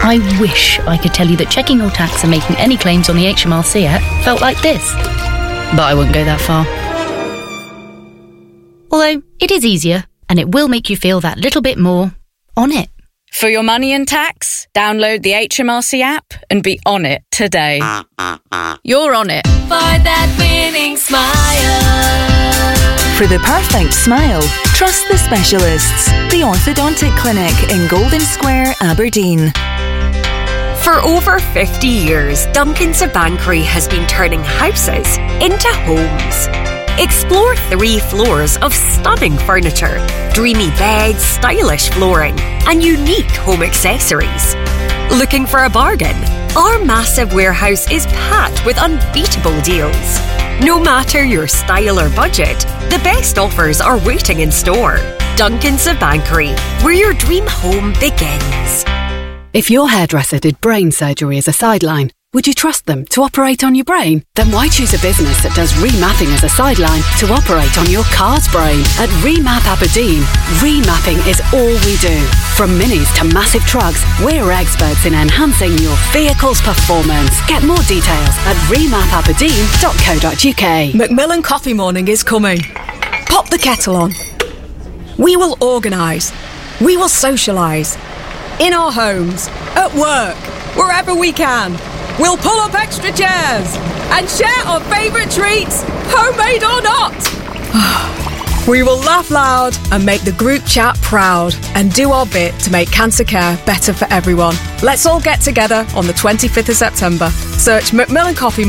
I wish I could tell you that checking your tax and making any claims on the HMRC app felt like this. But I won't go that far. Although, it is easier, and it will make you feel that little bit more on it. For your money and tax, download the HMRC app and be on it today. You're on it. For that winning smile. For the perfect smile, trust the specialists. The Orthodontic Clinic in Golden Square, Aberdeen. For over 50 years, Duncan's of Banchory has been turning houses into homes. Explore 3 floors of stunning furniture, dreamy beds, stylish flooring, and unique home accessories. Looking for a bargain? Our massive warehouse is packed with unbeatable deals. No matter your style or budget, the best offers are waiting in store. Duncan's of Banchory, where your dream home begins. If your hairdresser did brain surgery as a sideline, would you trust them to operate on your brain? Then why choose a business that does remapping as a sideline to operate on your car's brain? At Remap Aberdeen, remapping is all we do. From minis to massive trucks, we're experts in enhancing your vehicle's performance. Get more details at remapaberdeen.co.uk. Macmillan Coffee Morning is coming. Pop the kettle on. We will organise. We will socialise. In our homes, at work, wherever we can. We'll pull up extra chairs and share our favourite treats, homemade or not. We will laugh loud and make the group chat proud and do our bit to make cancer care better for everyone. Let's all get together on the 25th of September. Search Macmillan Coffee